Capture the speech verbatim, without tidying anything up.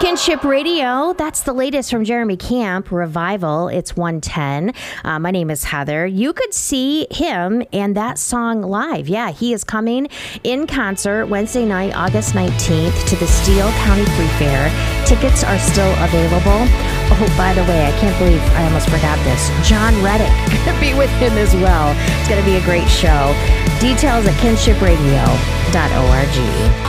Kinship Radio, that's the latest from Jeremy Camp, Revival. It's one ten. Uh, my name is Heather. You could see him and that song live. Yeah, he is coming in concert Wednesday night, August nineteenth to the Steele County Free Fair. Tickets are still available. Oh, by the way, I can't believe I almost forgot this. John Reddick going to be with him as well. It's going to be a great show. Details at kinship radio dot org.